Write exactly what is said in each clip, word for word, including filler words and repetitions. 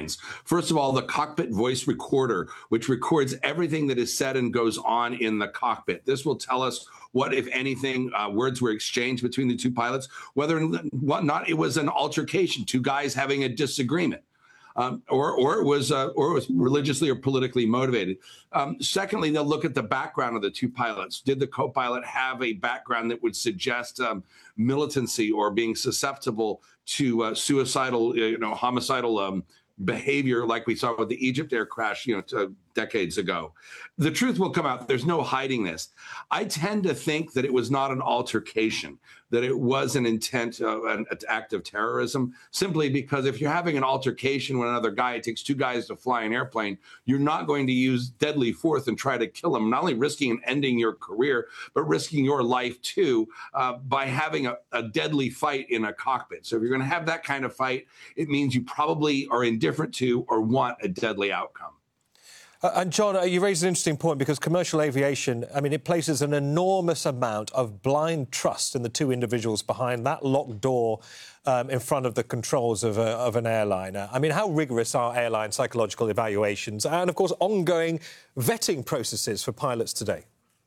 lines. First of all, the cockpit voice recorder, which records everything that is said and goes on in the cockpit. This will tell us what, if anything, uh, words were exchanged between the two pilots, whether or what not it was an altercation, two guys having a disagreement. Um, or, or it was, uh, or it was religiously or politically motivated. Um, secondly, they'll look at the background of the two pilots. Did the co-pilot have a background that would suggest um, militancy or being susceptible to uh, suicidal, you know, homicidal um, behavior, like we saw with the Egypt air crash, you know, to, decades ago? The truth will come out. There's no hiding this. I tend to think that it was not an altercation, that it was an intent, uh, an act of terrorism, simply because if you're having an altercation with another guy, it takes two guys to fly an airplane, you're not going to use deadly force and try to kill him, not only risking and ending your career, but risking your life too, uh, by having a, a deadly fight in a cockpit. So if you're going to have that kind of fight, it means you probably are indifferent to or want a deadly outcome. Uh, and John, uh, you raised an interesting point, because commercial aviation, I mean, it places an enormous amount of blind trust in the two individuals behind that locked door um, in front of the controls of, a, of an airliner. I mean, how rigorous are airline psychological evaluations and, of course, ongoing vetting processes for pilots today?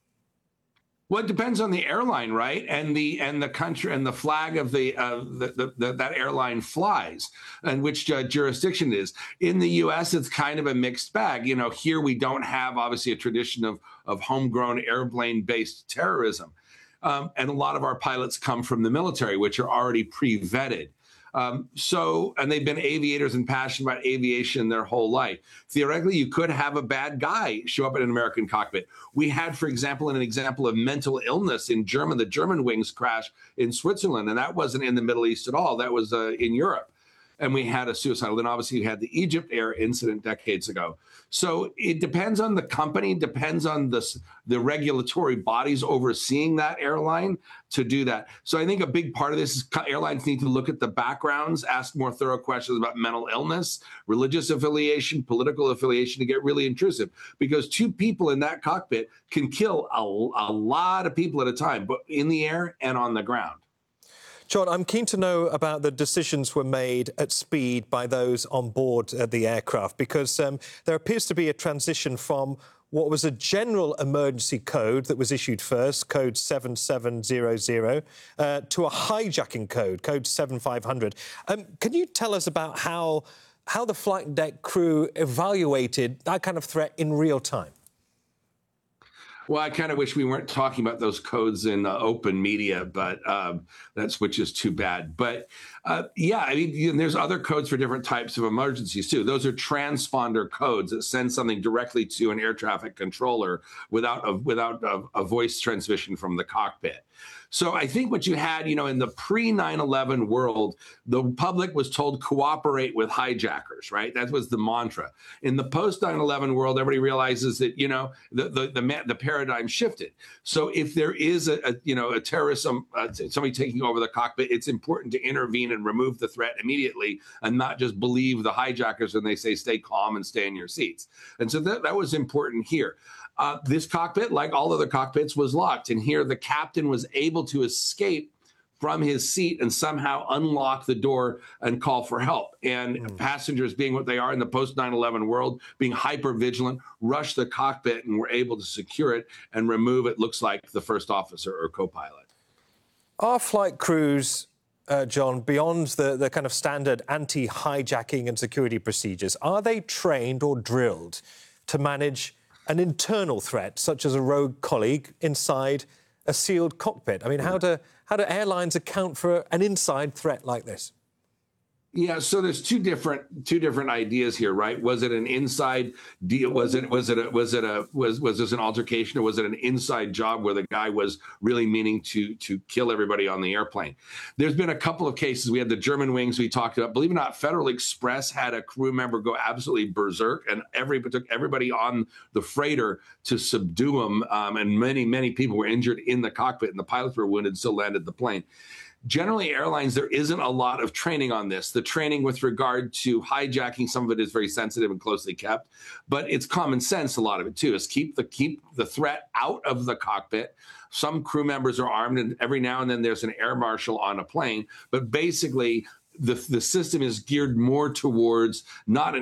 Well, it depends on the airline, right? And the and the country and the flag of the, uh, the, the, the that airline flies, and which uh, jurisdiction it is. In the U S, it's kind of a mixed bag. You know, here we don't have obviously a tradition of of homegrown airplane-based terrorism, um, and a lot of our pilots come from the military, which are already pre-vetted. Um, so, and they've been aviators and passionate about aviation their whole life. Theoretically, you could have a bad guy show up in an American cockpit. We had, for example, an example of mental illness in German, the German wings crash in Switzerland, and that wasn't in the Middle East at all. That was uh, in Europe. And we had a suicidal. Then obviously you had the Egypt Air incident decades ago. So it depends on the company, depends on the, the regulatory bodies overseeing that airline to do that. So I think a big part of this is airlines need to look at the backgrounds, ask more thorough questions about mental illness, religious affiliation, political affiliation, to get really intrusive. Because two people in that cockpit can kill a, a lot of people at a time, but in the air and on the ground. John, I'm keen to know about the decisions were made at speed by those on board uh, the aircraft, because um, there appears to be a transition from what was a general emergency code that was issued first, code seven seven zero zero, uh, to a hijacking code, code seven five hundred. Um, can you tell us about how, how the flight deck crew evaluated that kind of threat in real time? Well, I kind of wish we weren't talking about those codes in uh, open media, but um, that's which is too bad. But uh, yeah, I mean, you know, there's other codes for different types of emergencies too. Those are transponder codes that send something directly to an air traffic controller without a, without a, a voice transmission from the cockpit. So I think what you had, you know, in the pre nine eleven world, the public was told cooperate with hijackers, right? That was the mantra. In the post nine eleven world, everybody realizes that, you know, the the the, the paradigm shifted. So if there is a, a you know a terrorism, uh, somebody taking over the cockpit, it's important to intervene and remove the threat immediately, and not just believe the hijackers when they say stay calm and stay in your seats. And so that that was important here. Uh, this cockpit, like all other cockpits, was locked. And here the captain was able to escape from his seat and somehow unlock the door and call for help. And mm. passengers, being what they are in the post nine eleven world, being hyper vigilant, rushed the cockpit and were able to secure it and remove, it looks like, the first officer or co-pilot. Are flight crews, uh, John, beyond the, the kind of standard anti-hijacking and security procedures, are they trained or drilled to manage an internal threat, such as a rogue colleague inside a sealed cockpit? I mean, how do how do airlines account for an inside threat like this? Yeah, so there's two different two different ideas here, right? Was it an inside deal? Was it was it a, was it a was was this an altercation, or was it an inside job where the guy was really meaning to to kill everybody on the airplane? There's been a couple of cases. We had the German wings we talked about. Believe it or not, Federal Express had a crew member go absolutely berserk, and every took everybody on the freighter to subdue them, um, and many many people were injured in the cockpit, and the pilots were wounded, still landed the plane. Generally, airlines, there isn't a lot of training on this. The training with regard to hijacking, some of it is very sensitive and closely kept, but it's common sense, a lot of it too, is keep the keep the threat out of the cockpit. Some crew members are armed, and every now and then there's an air marshal on a plane, but basically the, the system is geared more towards not an